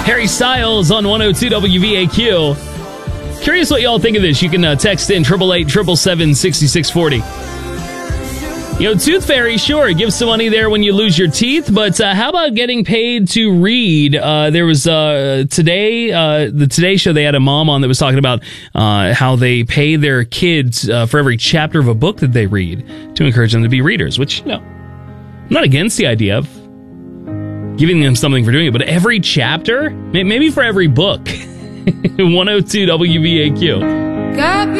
Harry Styles on 102 WVAQ. Curious what y'all think of this. You can text in 888-777-6640. You know, Tooth Fairy, sure, give some money there when you lose your teeth, but how about getting paid to read? There was today, the Today Show, they had a mom on that was talking about how they pay their kids for every chapter of a book that they read to encourage them to be readers, which, you know, I'm not against the idea of giving them something for doing it, but every chapter? Maybe for every book. 102 WVAQ.